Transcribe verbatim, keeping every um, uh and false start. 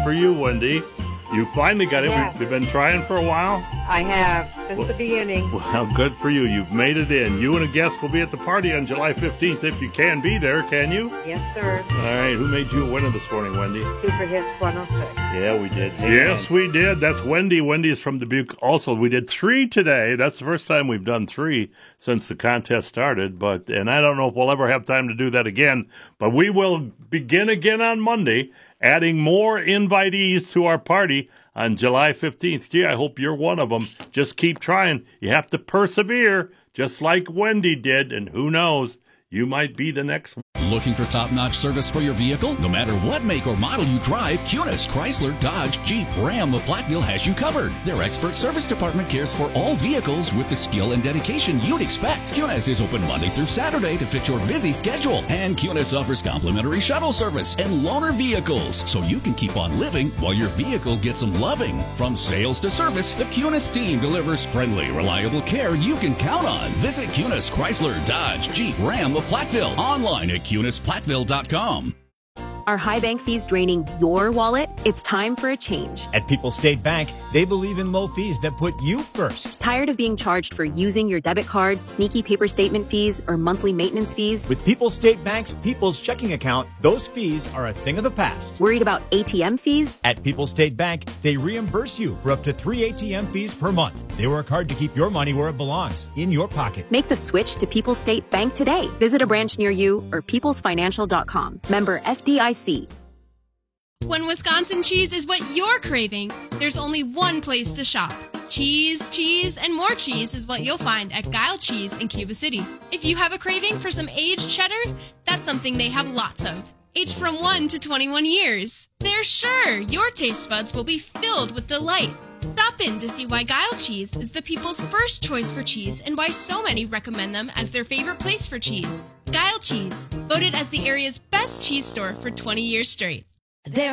for you, Wendy. You finally got it. Yes. We've been trying for a while. I have, since well, the beginning. Well, good for you. You've made it in. You and a guest will be at the party on July fifteenth if you can be there, can you? Yes, sir. All right. Who made you a winner this morning, Wendy? Super Hits one oh six. Yeah, we did. Amen. Yes, we did. That's Wendy. Wendy's from Dubuque. Also, we did three today. That's the first time we've done three since the contest started. But and I don't know if we'll ever have time to do that again. But we will begin again on Monday, adding more invitees to our party on July fifteenth. Gee, I hope you're one of them. Just keep trying. You have to persevere, just like Wendy did. And who knows, you might be the next one. Looking for top-notch service for your vehicle? No matter what make or model you drive, Cunis, Chrysler, Dodge, Jeep, Ram of Platteville has you covered. Their expert service department cares for all vehicles with the skill and dedication you'd expect. Cunis is open Monday through Saturday to fit your busy schedule. And Cunis offers complimentary shuttle service and loaner vehicles, so you can keep on living while your vehicle gets some loving. From sales to service, the Cunis team delivers friendly, reliable care you can count on. Visit Cunis, Chrysler, Dodge, Jeep, Ram of Platteville. Online at Cunis Platteville dot com. Are high bank fees draining your wallet? It's time for a change. At People's State Bank, they believe in low fees that put you first. Tired of being charged for using your debit card, sneaky paper statement fees, or monthly maintenance fees? With People's State Bank's People's Checking Account, those fees are a thing of the past. Worried about A T M fees? At People's State Bank, they reimburse you for up to three A T M fees per month. They work hard to keep your money where it belongs, in your pocket. Make the switch to People's State Bank today. Visit a branch near you or peoples financial dot com. Member F D I C. When Wisconsin cheese is what you're craving, there's only one place to shop. Cheese, cheese, and more cheese is what you'll find at Guile Cheese in Cuba City. If you have a craving for some aged cheddar, that's something they have lots of. Aged from one to twenty-one years. They're sure your taste buds will be filled with delight. Stop in to see why Guile Cheese is the people's first choice for cheese and why so many recommend them as their favorite place for cheese. Guile Cheese, voted as the area's best cheese store for twenty years straight. There